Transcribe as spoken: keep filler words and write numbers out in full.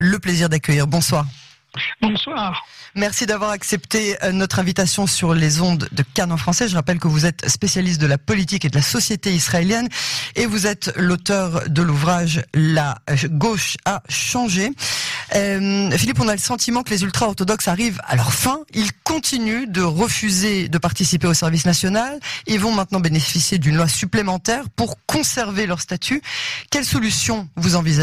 le plaisir d'accueillir. Bonsoir. Bonsoir. Merci d'avoir accepté notre invitation sur les ondes de Cannes en français. Je rappelle que vous êtes spécialiste de la politique et de la société israélienne et vous êtes l'auteur de l'ouvrage La gauche a changé. Euh, Philippe, on a le sentiment que les ultra-orthodoxes arrivent à leur fin. Ils continuent de refuser de participer au service national. Ils vont maintenant bénéficier d'une loi supplémentaire pour conserver leur statut. Quelle solution vous envisagez ?